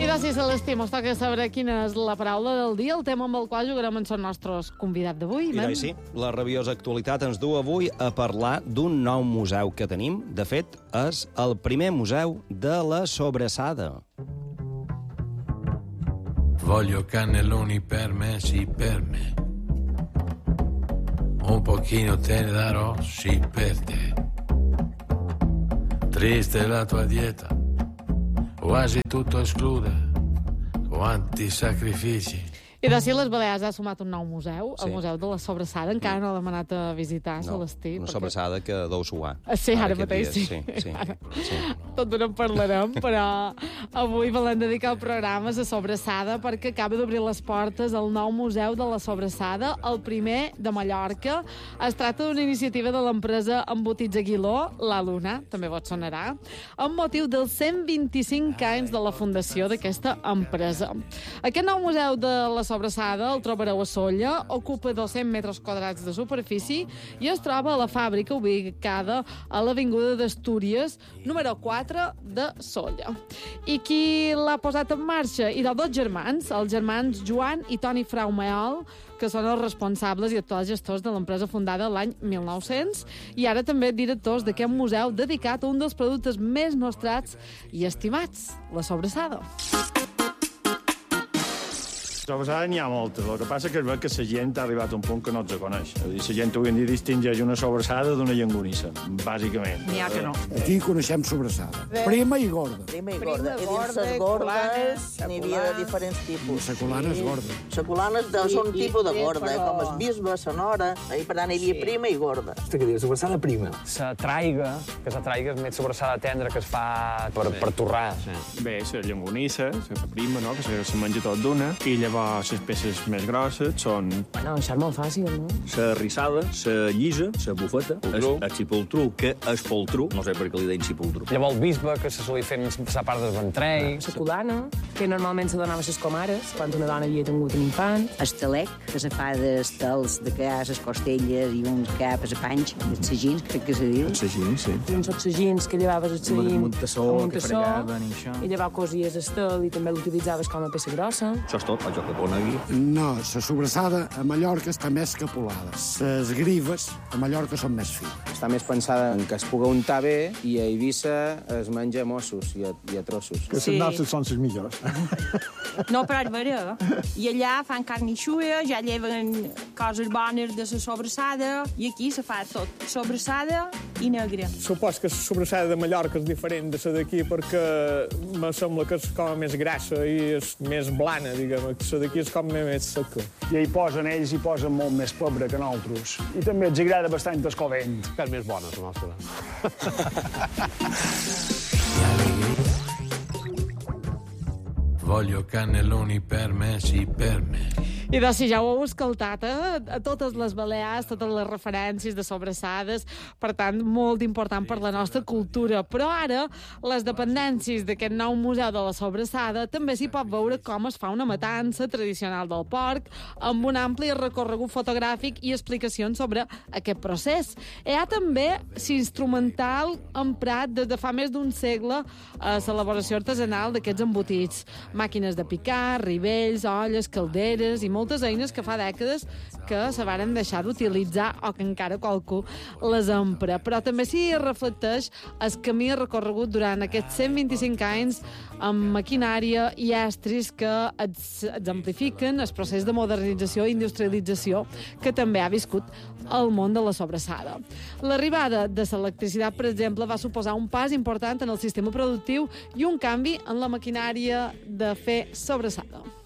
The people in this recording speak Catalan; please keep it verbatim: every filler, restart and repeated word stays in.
Gràcies, Celestí. Mos toca saber quina és la paraula del dia, el tema amb el qual jugarem en el nostre convidat d'avui. I doncs sí, la rabiosa actualitat ens du avui a parlar d'un nou museu que tenim. De fet, és el primer museu de la sobrassada. Voglio cannelloni per me, sì per me. Un pochino te ne darò, sì per te. Triste la tua dieta, quasi tutto esclude. Quanti sacrifici. I de si les Balears ha sumat un nou museu, el Sí. Museu de la Sobrassada. Encara no l'hem anat a visitar, No, Celestí. una perquè- sobrassada que deu suar. Sí, ara, aquest mateix dia. sí. Sí, sí, Ara. sí. Tot no en parlarem, però avui volem dedicar el programa a la Sobrassada perquè acaba d'obrir les portes el nou Museu de la Sobrassada, el primer de Mallorca. Es tracta d'una iniciativa de l'empresa Embotits Aguiló, la Luna, també vos sonarà, amb motiu dels cent vint-i-cinc anys de la fundació d'aquesta empresa. Aquest nou Museu de la Sobrassada el trobareu a Sóller, ocupa dos-cents metres quadrats de superfície i es troba a la fàbrica ubicada a l'Avinguda d'Astúries, número quatre de Sóller. I qui l'ha posat en marxa? I dels dos germans, els germans Joan i Toni Fraumeol, que són els responsables i actuals gestors de l'empresa fundada l'any mil nou-cents i ara també directors d'aquest museu dedicat a un dels productes més nostrats i estimats, la sobrassada. Sobrassada n'hi ha moltes, el que passa que es veu que la gent ha arribat a un punt que no els coneix. És a dir, la gent avui en dia distingeix una sobrassada d'una llonganissa, bàsicament. N'hi ha que no. Aquí coneixem sobrassada. Prima i gorda. Prima i gorda. I dins gorda, les gordes n'hi havia de diferents tipus. La colana és gorda. La colana és un tipus de gorda, eh, com el bisbe, la nora, i per tant hi havia prima i gorda. Hosti, que dius, sobrassada prima. La traiga, que la traiga és més sobrassada tendra que es fa per, per torrar. Sí. Bé, la llonganissa, la prima, no?, que se, se menja tot d'una, i llavors les peces més grosses són Bueno, això és molt fàcil, no? la rissada, la llisa, la bufeta, el, el cipoltru, que és poltru, no sé per què li deien cipoltru. Llavors el bisbe, que se solia fer la part del ventrell. La colana, que normalment se donava a les comares, quan una dona havia tingut un infant. El talec, que se fa d'estels, de crear les costelles i uns cap a la panxa, els sagins, crec que se diu. Els sagins, sí. Uns sagins que llevaves el sagín Amb un tassó, que fregaven i això. I llavors cosies estel i també l'utilitzaves com a peça grossa. Això és tot, el joc que pon aquí. No, la sobrassada a Mallorca està més capolada. Les grives a Mallorca són més fines. Està més pensada en que es puga untar bé i a Eivissa es menja a mossos i a, i a trossos. que Sí. les nostres són les millors. No, però és vera. I allà fan carn i xuia, ja lleven coses bones de la sobrassada, i aquí se fa tot. Sobrassada i negra. Supos que la sobrassada de Mallorca és diferent de la d'aquí perquè me sembla que és com més grassa i és més blana, diguem. La d'aquí és com més seca. I hi posen, ells hi posen molt més pebre que nosaltres. I també els agrada bastant el covent. Que és més bona, la nostra. Voglio cannelloni per me, sì per me. I de si ja ho heu escoltat, eh? A totes les Balears, totes les referències de sobrassades, per tant, molt important per la nostra cultura. Però ara, les dependències d'aquest nou museu de la sobrassada també s'hi pot veure com es fa una matança tradicional del porc, amb un ampli recorregut fotogràfic i explicacions sobre aquest procés. Hi ha també l'instrumental emprat des de fa més d'un segle a l'elaboració artesanal d'aquests embotits. Màquines de picar, rivells, olles, calderes i moltes eines que fa dècades que se varen deixar d'utilitzar o que encara qualcú les empra. Però també s'hi reflecteix el camí recorregut durant aquests cent vint-i-cinc anys amb maquinària i estris que exemplifiquen el procés de modernització i industrialització que també ha viscut el món de la sobrassada. L'arribada de l'electricitat, per exemple, va suposar un pas important en el sistema productiu i un canvi en la maquinària de fer sobrassada.